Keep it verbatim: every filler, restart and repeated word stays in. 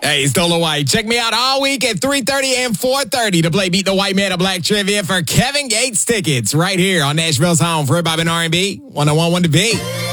Hey, it's Dola White. Check me out all week at three thirty and four thirty to play Beat the White Man of Black Trivia for Kevin Gates tickets right here on Nashville's home for hip hop and R and B. one oh one one The Beat.